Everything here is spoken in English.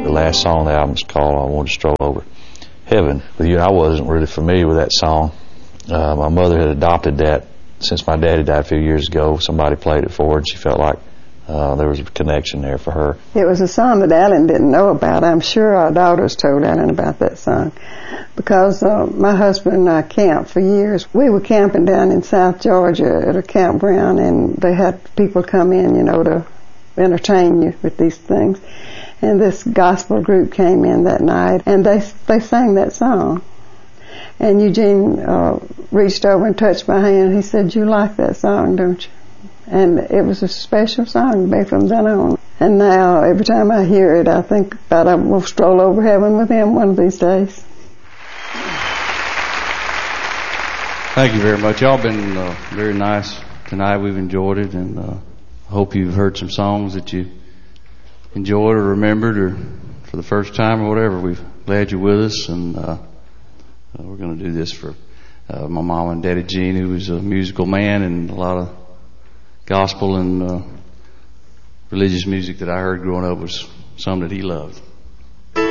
The last song on the album is called I Want to Stroll Over Heaven. But I wasn't really familiar with that song. My mother had adopted that since my daddy died a few years ago. Somebody played it for her, and she felt like there was a connection there for her. It was a song that Alan didn't know about. I'm sure our daughters told Alan about that song because my husband and I camped for years. We were camping down in South Georgia at a campground, and they had people come in, to entertain you with these things. And this gospel group came in that night, and they sang that song. And Eugene reached over and touched my hand. He said, "You like that song, don't you?" And it was a special song to me from then on. And now, every time I hear it, I think about I will stroll over heaven with him one of these days. Thank you very much. Y'all been very nice tonight. We've enjoyed it, and I hope you've heard some songs that you enjoyed or remembered or for the first time or whatever. We're glad you're with us, and we're going to do this for my mom and daddy Gene, who was a musical man, and a lot of gospel and religious music that I heard growing up was some that he loved.